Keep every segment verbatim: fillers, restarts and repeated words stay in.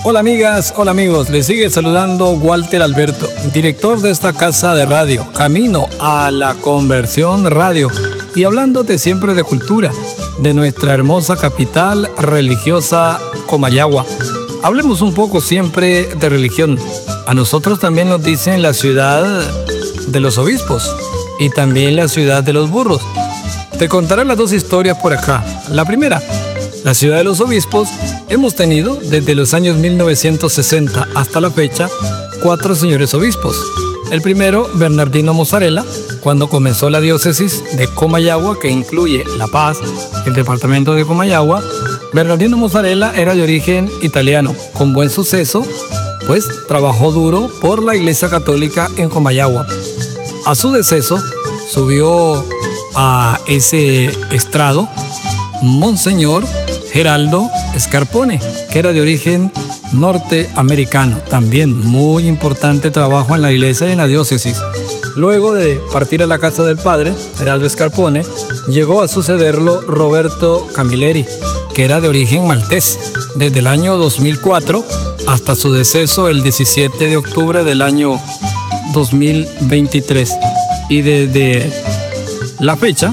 Hola amigas, hola amigos, les sigue saludando Walter Alberto, director de esta casa de radio, Camino a la Conversión Radio, y hablándote siempre de cultura, de nuestra hermosa capital religiosa Comayagua. Hablemos un poco siempre de religión. A nosotros también nos dicen la ciudad de los obispos y también la ciudad de los burros. Te contaré las dos historias por acá. La primera, la ciudad de los obispos. Hemos tenido desde los años mil novecientos sesenta hasta la fecha cuatro señores obispos. El primero, Bernardino Mozzarella, cuando comenzó la diócesis de Comayagua, que incluye La Paz, el departamento de Comayagua. Bernardino Mozzarella era de origen italiano, con buen suceso, pues trabajó duro por la Iglesia Católica en Comayagua. A su deceso, subió a ese estrado Monseñor Geraldo Scarpone, que era de origen norteamericano. También muy importante trabajo en la iglesia y en la diócesis. Luego de partir a la casa del padre, Geraldo Scarpone, llegó a sucederlo Roberto Camilleri, que era de origen maltés, desde el año dos mil cuatro hasta su deceso el diecisiete de octubre del año dos mil veintitrés. Y desde la fecha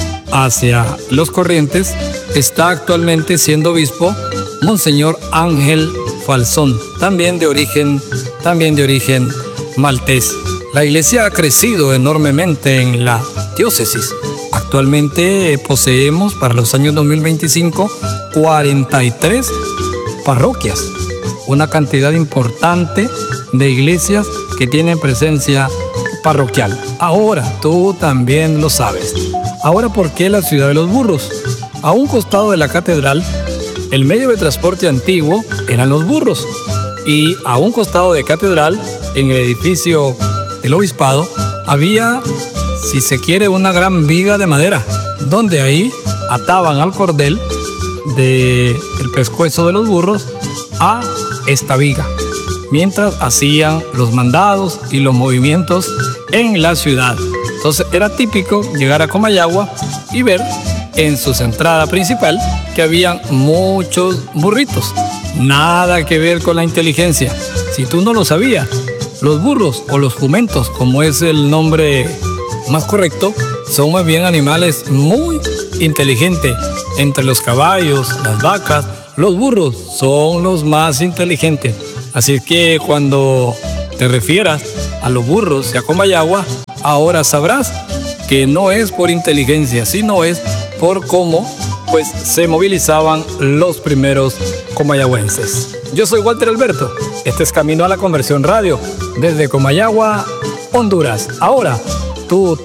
hacia los Corrientes está actualmente siendo obispo Monseñor Ángel Falzón, también de origen, también de origen maltés. La iglesia ha crecido enormemente en la diócesis. Actualmente poseemos para los años dos mil veinticinco cuarenta y tres parroquias, una cantidad importante de iglesias que tienen presencia parroquial. Ahora tú también lo sabes. Ahora, ¿por qué la ciudad de los burros? A un costado de la catedral, el medio de transporte antiguo eran los burros, y a un costado de catedral, en el edificio del obispado, había, si se quiere, una gran viga de madera, donde ahí ataban al cordel del pescuezo de los burros a esta viga, mientras hacían los mandados y los movimientos en la ciudad. Entonces era típico llegar a Comayagua y ver en su entrada principal que habían muchos burritos. Nada que ver con la inteligencia. Si tú no lo sabías, los burros o los jumentos, como es el nombre más correcto, son más bien animales muy inteligentes. Entre los caballos, las vacas, los burros son los más inteligentes. Así que cuando te refieras a los burros y a Comayagua, ahora sabrás que no es por inteligencia, sino es por cómo pues se movilizaban los primeros comayagüenses. Yo soy Walter Alberto. Este es Camino a la Conversión Radio desde Comayagua, Honduras. Ahora tú